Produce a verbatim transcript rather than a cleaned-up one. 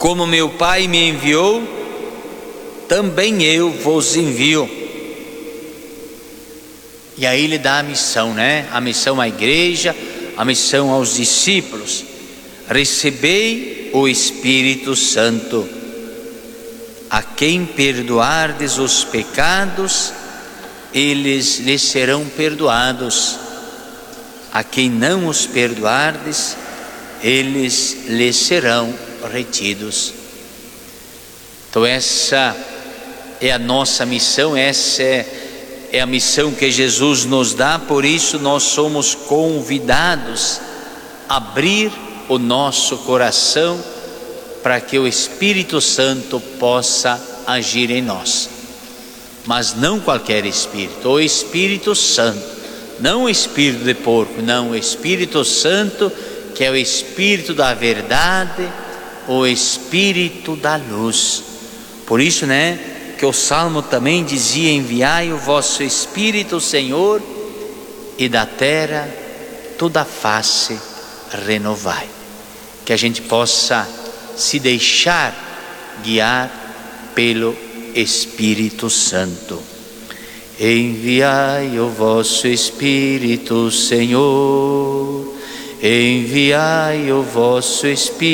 Como meu Pai me enviou, também eu vos envio. E aí ele dá a missão, né? A missão à igreja, a missão aos discípulos. Recebei o Espírito Santo. A quem perdoardes os pecados, eles lhes serão perdoados. A quem não os perdoardes, eles lhes serão retidos. Então essa é a nossa missão, essa é É a missão que Jesus nos dá. Por isso nós somos convidados a abrir o nosso coração para que o Espírito Santo possa agir em nós. Mas não qualquer Espírito, o Espírito Santo, não o Espírito de porco, não, o Espírito Santo, que é o Espírito da verdade, o Espírito da luz. Por isso, né, que o Salmo também dizia: enviai o vosso Espírito, Senhor, e da terra toda a face renovai. Que a gente possa se deixar guiar pelo Espírito Santo. Enviai o vosso Espírito, Senhor, enviai o vosso Espírito.